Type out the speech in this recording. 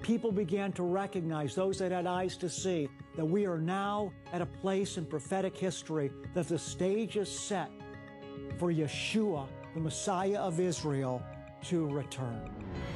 people began to recognize, those that had eyes to see, that we are now at a place in prophetic history that the stage is set for Yeshua, the Messiah of Israel, to return.